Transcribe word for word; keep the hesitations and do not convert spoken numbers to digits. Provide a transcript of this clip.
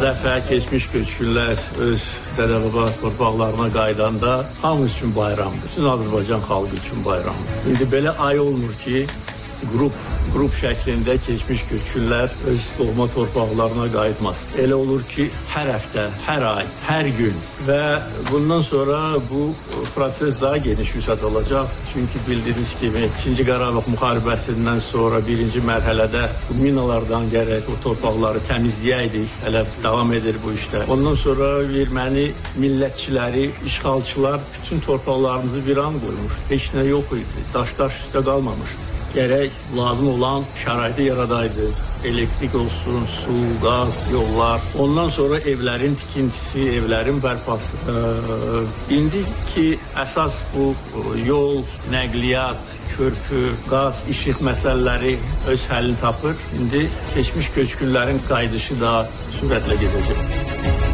dəfə keçmiş köçkünlər öz dədə-baba torpaqlarına qaydanda hamı üçün bayramdır. Bütün Azərbaycan xalqı üçün bayramdır. İndi belə ay olmur ki, qrup, qrup şəklində keçmiş köçkünlər öz doğma torpaqlarına qayıtmaz. Elə olur ki, hər həftə, hər ay, hər gün və bundan sonra bu proses daha geniş vüsət alacaq. Çünki bildiyiniz kimi İkinci Qarabağ müharibəsindən sonra birinci mərhələdə bu minalardan gərək o torpaqları təmizləyəydik. Hələ davam edir bu işlər. Ondan sonra erməni millətçiləri, işğalçılar bütün torpaqlarımızı viran qoymuş. Heç nə yox idi. Daş-daş üstə qalmamış. Gərək lazım olan şəraiti yaradaydı. Elektrik olsun, su, qaz, yollar. Ondan sonra evlərin tikintisi, evlərin bərpası. Ee, İndi ki, əsas bu yol, nəqliyyat, körpü, qaz, işıq məsələləri öz həllini tapır. İndi keçmiş köçkünlərin qayıdışı da sürətlə gedəcək.